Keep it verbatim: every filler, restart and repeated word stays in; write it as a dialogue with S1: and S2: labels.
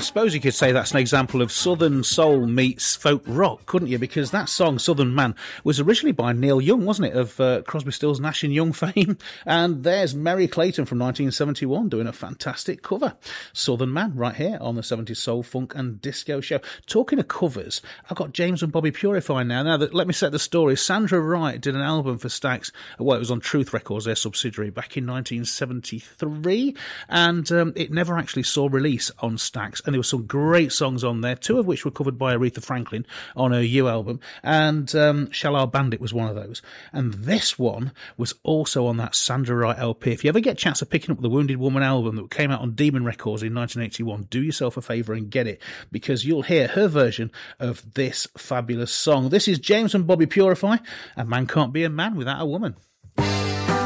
S1: suppose you could say that's an example of Southern soul meets folk rock, couldn't you? Because that song, Southern Man, was originally by Neil Young, wasn't it, of uh, Crosby, Stills, Nash and Young fame? And there's Merry Clayton from nineteen seventy-one doing a fantastic cover. Southern Man, right here on the seventies Soul, Funk and Disco Show. Talking of covers, I've got James and Bobby Purify now. Now, that, let me set the story. Sandra Wright did an album for Stax, well, it was on Truth Records, their subsidiary, back in nineteen seventy-three, and um, it never actually saw release on Stax, and there were some great songs on there, two of which were covered by Aretha Franklin on her You album, and um, Shall Our Bandit was one of those. And this one was also on that Sandra Wright L P. If you ever get a chance of picking up the Wounded Woman album that came out on Demon Records in nineteen eighty-one, do yourself a favour and get it, because you'll hear her version of this fabulous song. This is James and Bobby Purify, and Man Can't Be a Man Without a Woman.